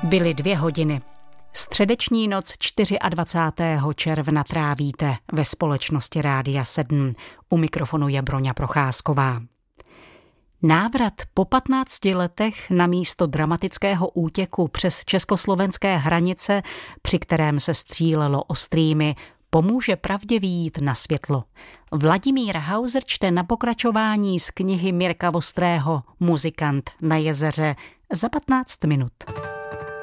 Byly 2 hodiny. Středeční noc 24. června trávíte ve společnosti Rádia 7. U mikrofonu je Broňa Procházková. Návrat po 15 letech na místo dramatického útěku přes československé hranice, při kterém se střílelo ostrými, pomůže pravdě vyjít na světlo. Vladimír Hauser čte na pokračování z knihy Mirka Vostrého Muzikant na jezeře za 15 minut.